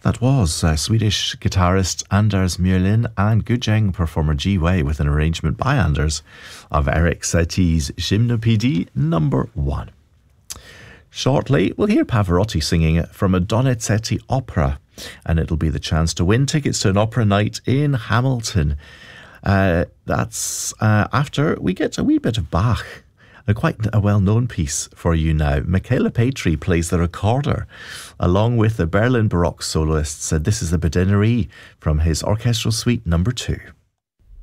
That was Swedish guitarist Anders Mjölin and Gudjeng performer G Way with an arrangement by Anders of Erik Satie's Gymnopédie number 1. Shortly, we'll hear Pavarotti singing from a Donizetti opera, and it'll be the chance to win tickets to an opera night in Hamilton. That's after we get a wee bit of Bach. Quite a well-known piece for you now. Michaela Patry plays the recorder along with the Berlin Baroque soloists. This is the Bedinerie from his orchestral suite number 2.